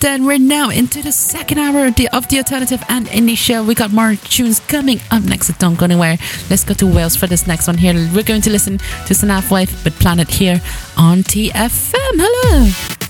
then we're now into the second hour of the alternative and indie show. We got more tunes coming up next, so don't go anywhere. Let's go to Wales for this next one here. We're going to listen to Sanaf Wave with Planet here on TFM. Hello.